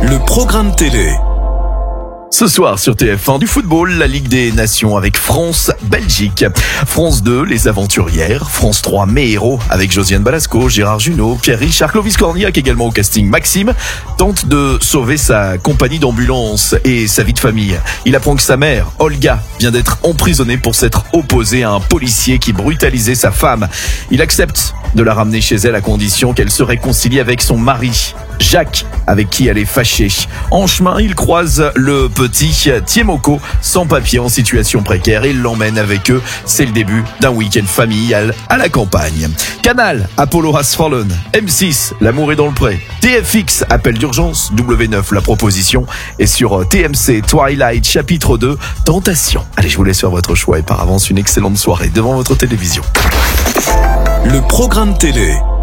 Le programme télé. Ce soir sur TF1 du football, la Ligue des Nations avec France-Belgique. France 2, les aventurières. France 3, mes héros avec Josiane Balasco, Gérard Jugnot, Pierre-Richard, Clovis Cornillac également au casting. Maxime tente de sauver sa compagnie d'ambulance et sa vie de famille. Il apprend que sa mère, Olga, vient d'être emprisonnée pour s'être opposée à un policier qui brutalisait sa femme. Il accepte de la ramener chez elle à condition qu'elle se réconcilie avec son mari, Jacques, avec qui elle est fâchée. En chemin, il croise le petit Tiemoko, sans papier, en situation précaire, et il l'emmène avec eux. C'est le début d'un week-end familial à la campagne. Canal, Apollo Has Fallen. M6, L'amour est dans le pré. TFX, Appel d'urgence. W9, La proposition. Et sur TMC, Twilight, chapitre 2, Tentation. Allez, je vous laisse faire votre choix et par avance une excellente soirée devant votre télévision. Le programme télé.